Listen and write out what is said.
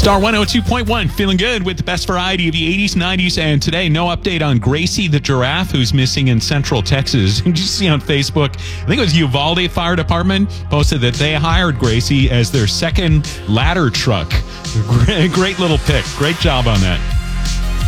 Star 102.1, feeling good with the best variety of the 80s, 90s, and today, no update on Gracie the giraffe who's missing in Central Texas. Did you see on Facebook? I think it was Uvalde Fire Department posted that they hired Gracie as their second ladder truck. Great little pick. Great job on that.